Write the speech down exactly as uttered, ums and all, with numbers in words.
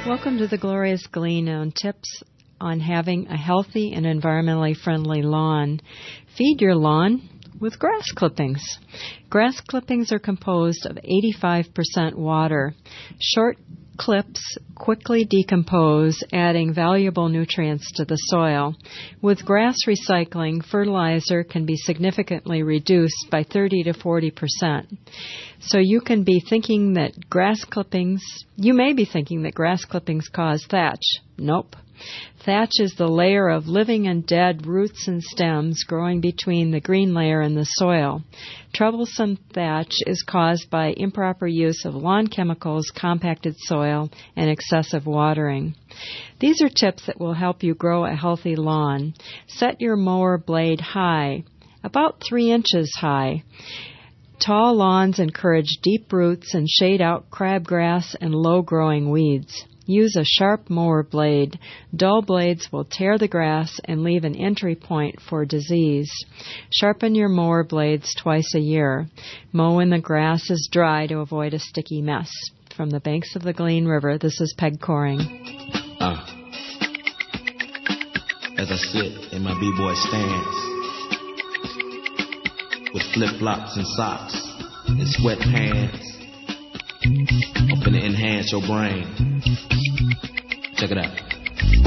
Welcome to the Glorious Glean on tips on having a healthy and environmentally friendly lawn. Feed your lawn with grass clippings. Grass clippings are composed of eighty-five percent water. Short clips quickly decompose, adding valuable nutrients to the soil. With grass recycling, fertilizer can be significantly reduced by thirty to forty percent. So you can be thinking that grass clippings, you may be thinking that grass clippings cause thatch. Nope. Thatch is the layer of living and dead roots and stems growing between the green layer and the soil. Troublesome thatch is caused by improper use of lawn chemicals, compacted soil, and excessive watering. These are tips that will help you grow a healthy lawn. Set your mower blade high, about three inches high. Tall lawns encourage deep roots and shade out crabgrass and low-growing weeds. Use a sharp mower blade. Dull blades will tear the grass and leave an entry point for disease. Sharpen your mower blades twice a year. Mow when the grass is dry to avoid a sticky mess. From the banks of the Glean River, this is Peg Coring. Uh, as I sit in my b-boy stance, with flip-flops and socks and sweatpants, I'm finna enhance your brain. Check it out.